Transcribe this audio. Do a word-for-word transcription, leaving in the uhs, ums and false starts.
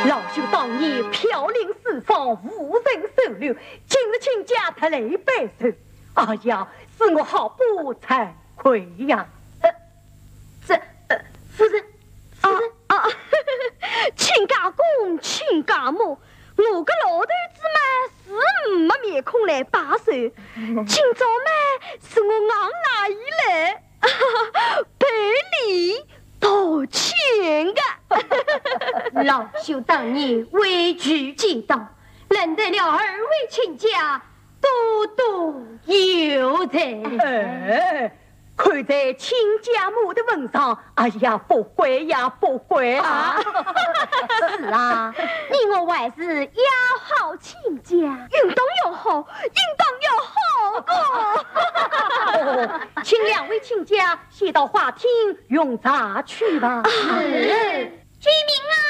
老朽当年飘零四方，无人收留，今日亲家他来拜寿，哎呀，使我好不惭愧呀！ 呃，这呃，夫人，夫人啊，啊亲家公，亲家母，我个老头子嘛是没面孔来拜寿，今朝嘛是我昂哪一来，赔礼道歉的。 老朽当年畏惧街道，认得了二位亲家，多多有才。 哎，看在亲家母的份上，哎呀，不怪呀，不怪啊！ 是啊，你我还是要好亲家， 应当要好，应当要好个。 哦，请两位亲家先到花厅用茶去吧。 是，居民啊！